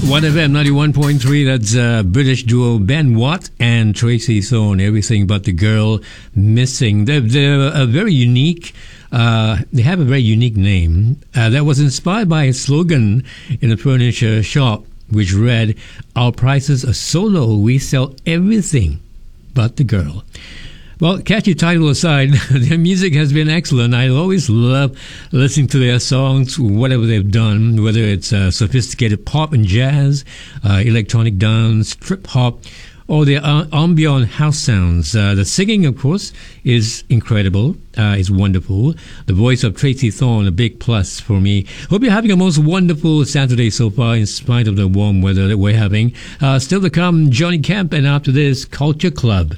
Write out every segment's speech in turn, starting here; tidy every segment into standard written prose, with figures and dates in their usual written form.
1FM 91.3, that's British duo Ben Watt and Tracy Thorn, Everything But the Girl Missing. They're a very unique, they have a very unique name that was inspired by a slogan in a furniture shop which read, "Our prices are so low, we sell everything but the girl." Well, catchy title aside, their music has been excellent. I always love listening to their songs, whatever they've done, whether it's sophisticated pop and jazz, electronic dance, trip hop, or their ambient house sounds. The singing, of course, is incredible. It's wonderful. The voice of Tracy Thorn, a big plus for me. Hope you're having a most wonderful Saturday so far, in spite of the warm weather that we're having. Still to come, Johnny Kemp, and after this, Culture Club.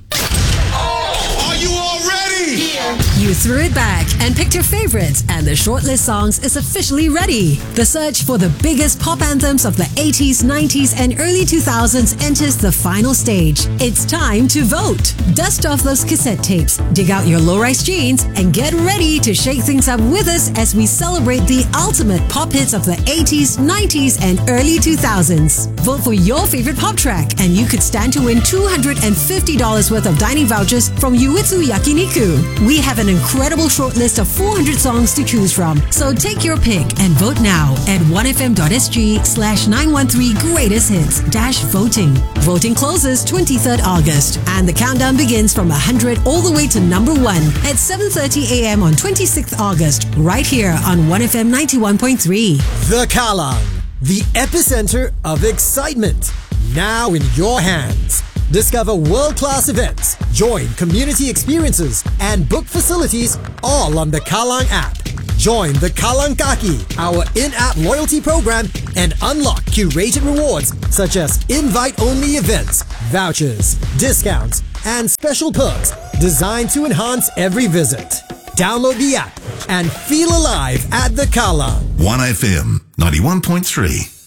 You threw it back and picked your favorites, and the shortlist songs is officially ready. The search for the biggest pop anthems of the 80s, 90s, and early 2000s enters the final stage. It's time to vote. Dust off those cassette tapes, dig out your low-rise jeans, and get ready to shake things up with us as we celebrate the ultimate pop hits of the 80s, 90s, and early 2000s. Vote for your favorite pop track, and you could stand to win $250 worth of dining vouchers from Yuitsu Yakiniku. We have an incredible shortlist of 400 songs to choose from. So take your pick and vote now at 1fm.sg/913 greatest hits-voting. Voting closes 23rd August, and the countdown begins from 100 all the way to number 1 at 7:30 a.m. on 26th August, right here on 1FM 91.3. The Kallang, the epicenter of excitement, now in your hands. Discover world-class events, join community experiences, and book facilities all on the Kallang app. Join the Kallang Kaki, our in-app loyalty program, and unlock curated rewards such as invite-only events, vouchers, discounts, and special perks designed to enhance every visit. Download the app and feel alive at the Kallang. 1FM 91.3.